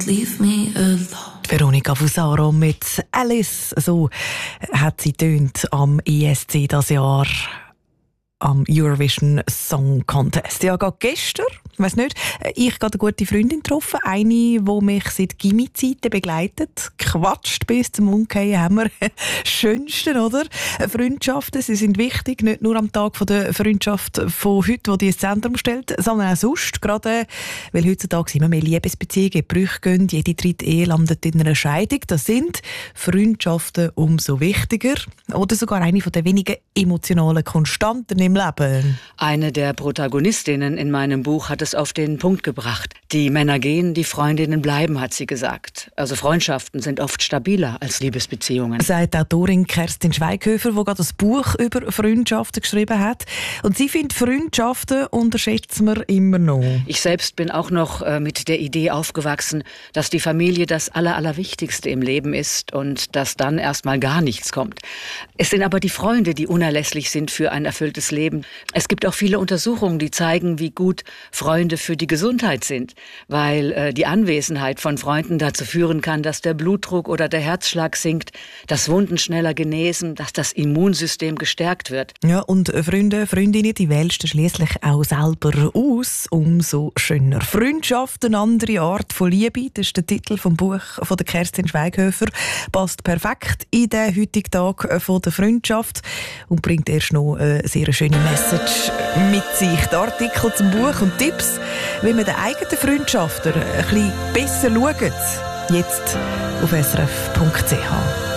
Leave me alone. Veronika Fusaro mit Alice. So hat sie tönt am ESC das Jahr am Eurovision Song Contest. Ja, gerade gestern, ich weiss nicht, ich habe eine gute Freundin getroffen, eine, die mich seit Gimmi-Zeiten begleitet. Quatscht bis zum Umkehren haben wir schönsten, oder? Freundschaften, sie sind wichtig, nicht nur am Tag der Freundschaft von heute, die ins Zentrum stellt, sondern auch sonst. Gerade, weil heutzutage immer mehr Liebesbeziehungen, Brüche gehen, jede dritte Ehe landet in einer Scheidung. Das sind Freundschaften umso wichtiger. Oder sogar eine der wenigen emotionalen Konstanten im Leben. Eine der Protagonistinnen in meinem Buch hat es auf den Punkt gebracht. Die Männer gehen, die Freundinnen bleiben, hat sie gesagt. Also Freundschaften sind oft stabiler als Liebesbeziehungen. Sagt die Autorin Kerstin Schweighöfer, die gerade das Buch über Freundschaften geschrieben hat. Und sie findet, Freundschaften unterschätzt man immer noch. Ich selbst bin auch noch mit der Idee aufgewachsen, dass die Familie das Allerwichtigste im Leben ist und dass dann erstmal gar nichts kommt. Es sind aber die Freunde, die unerlässlich sind für ein erfülltes Leben. Es gibt auch viele Untersuchungen, die zeigen, wie gut Freunde für die Gesundheit sind, weil die Anwesenheit von Freunden dazu führen kann, dass der Blutdruck oder der Herzschlag sinkt, dass Wunden schneller genesen, dass das Immunsystem gestärkt wird. Ja, und Freunde, Freundinnen, die wählst du schliesslich auch selber aus, umso schöner. Freundschaft, eine andere Art von Liebe, das ist der Titel vom Buch von der Kerstin Schweighöfer, passt perfekt in den heutigen Tag von der Freundschaft und bringt erst noch eine sehr schöne Message mit sich. Die Artikel zum Buch und Tipps, wie man den eigenen Freundschaften ein bisschen besser schaut, jetzt auf srf.ch.